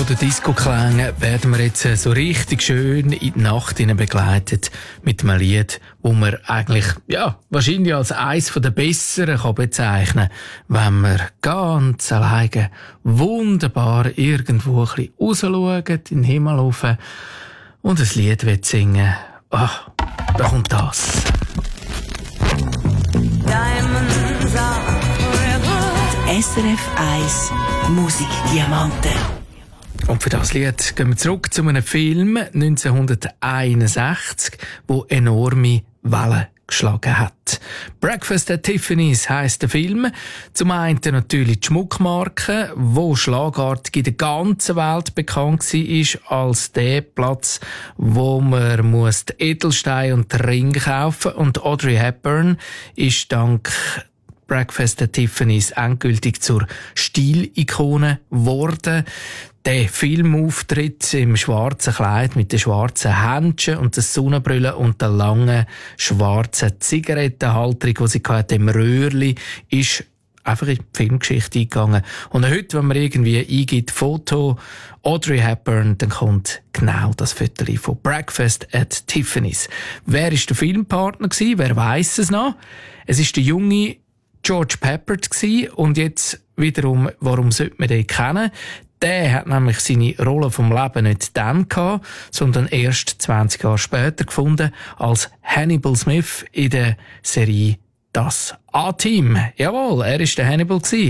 Von den Disco-Klängen werden wir jetzt so richtig schön in die Nacht begleitet mit einem Lied, wo man eigentlich, wahrscheinlich als eines der besseren kann bezeichnen kann, wenn man ganz alleine wunderbar irgendwo ein bisschen rausschaut, in den Himmel rauf und ein Lied singen. Ach, da kommt das. Diamonds are forever. SRF 1 Musikdiamanten. Und für das Lied gehen wir zurück zu einem Film 1961, der enorme Wellen geschlagen hat. Breakfast at Tiffany's heisst der Film. Zum einen natürlich die Schmuckmarke, wo schlagartig in der ganzen Welt bekannt war als der Platz, wo man muss Edelsteine und Ringe kaufen. Und Audrey Hepburn ist dank Breakfast at Tiffany's endgültig zur Stilikone geworden. Der Filmauftritt im schwarzen Kleid mit den schwarzen Händchen und der Sonnenbrille und der langen schwarzen Zigarettenhalterung, die sie hatte, im Röhrli, ist einfach in die Filmgeschichte eingegangen. Und heute, wenn man irgendwie eingibt, Foto Audrey Hepburn, dann kommt genau das Foto von Breakfast at Tiffany's. Wer war der Filmpartner gewesen? Wer weiss es noch? Es ist der junge George Peppard gewesen. Und jetzt wiederum, warum sollte man den kennen? Der hat nämlich seine Rolle vom Leben nicht dann gehabt, sondern erst 20 Jahre später gefunden, als Hannibal Smith in der Serie Das A-Team. Jawohl, er war der Hannibal gewesen.